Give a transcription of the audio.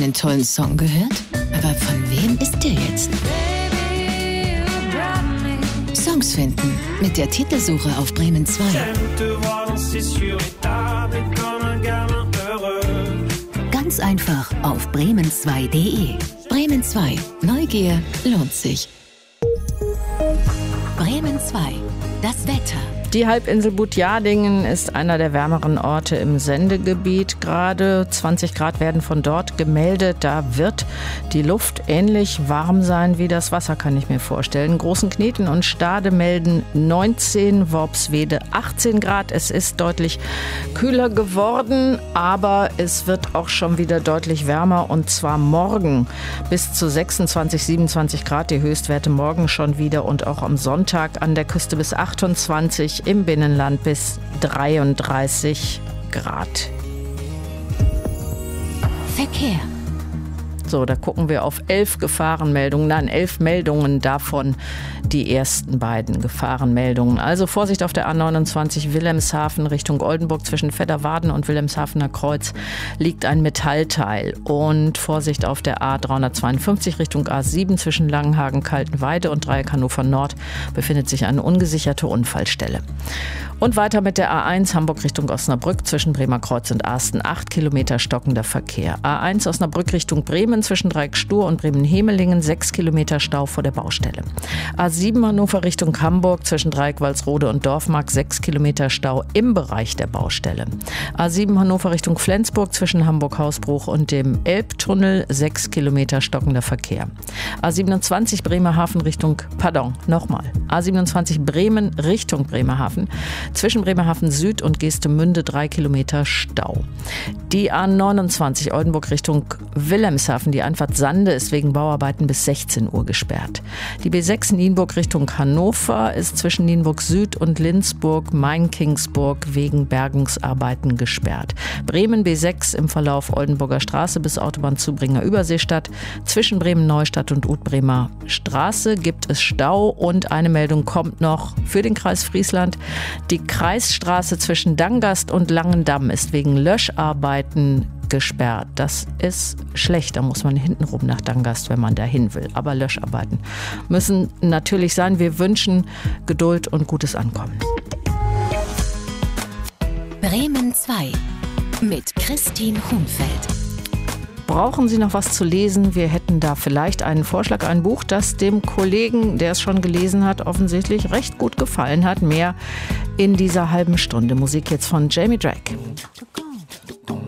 einen tollen Song gehört? Aber von wem ist der jetzt? Songs finden mit der Titelsuche auf Bremen 2. Ganz einfach auf bremen2.de. Bremen 2. Neugier lohnt sich. Bremen 2. Das Wetter. Die Halbinsel Butjadingen ist einer der wärmeren Orte im Sendegebiet. Gerade 20 Grad werden von dort gemeldet. Da wird die Luft ähnlich warm sein wie das Wasser, kann ich mir vorstellen. Großen Kneten und Stade melden 19, Worpswede 18 Grad. Es ist deutlich kühler geworden, aber es wird auch schon wieder deutlich wärmer. Und zwar morgen bis zu 26, 27 Grad. Die Höchstwerte morgen schon wieder und auch am Sonntag an der Küste bis 28, im Binnenland bis 33 Grad. Verkehr. So, da gucken wir auf 11 Gefahrenmeldungen. Nein, 11 Meldungen, davon die ersten beiden Gefahrenmeldungen. Also Vorsicht auf der A29 Wilhelmshaven Richtung Oldenburg. Zwischen Fedderwarden und Wilhelmshavener Kreuz liegt ein Metallteil. Und Vorsicht auf der A352 Richtung A7 zwischen Langenhagen, Kaltenweide und Dreieck Hannover Nord befindet sich eine ungesicherte Unfallstelle. Und weiter mit der A1 Hamburg Richtung Osnabrück zwischen Bremer Kreuz und Asten. 8 Kilometer stockender Verkehr. A1 Osnabrück Richtung Bremen zwischen Dreieck-Stur und Bremen-Hemelingen. 6 Kilometer Stau vor der Baustelle. A7 Hannover Richtung Hamburg zwischen Dreieck-Walsrode und Dorfmark. 6 Kilometer Stau im Bereich der Baustelle. A7 Hannover Richtung Flensburg zwischen Hamburg-Hausbruch und dem Elbtunnel. 6 Kilometer stockender Verkehr. A27 Bremerhaven Richtung, A27 Bremen Richtung Bremerhaven. Zwischen Bremerhaven Süd und Geestemünde 3 Kilometer Stau. Die A29 Oldenburg Richtung Wilhelmshaven, die Einfahrt Sande, ist wegen Bauarbeiten bis 16 Uhr gesperrt. Die B6 Nienburg Richtung Hannover ist zwischen Nienburg Süd und Lindsburg-Main-Kingsburg wegen Bergungsarbeiten gesperrt. Bremen B6 im Verlauf Oldenburger Straße bis Autobahnzubringer Überseestadt. Zwischen Bremen-Neustadt und Utbremer Straße gibt es Stau und eine Meldung kommt noch für den Kreis Friesland. Die Kreisstraße zwischen Dangast und Langendamm ist wegen Löscharbeiten gesperrt. Das ist schlecht, da muss man hintenrum nach Dangast, wenn man dahin will. Aber Löscharbeiten müssen natürlich sein. Wir wünschen Geduld und gutes Ankommen. Bremen 2 mit Christine Hunfeld. Brauchen Sie noch was zu lesen? Wir hätten da vielleicht einen Vorschlag, ein Buch, das dem Kollegen, der es schon gelesen hat, offensichtlich recht gut gefallen hat. Mehr in dieser halben Stunde. Musik jetzt von Jamie Drake.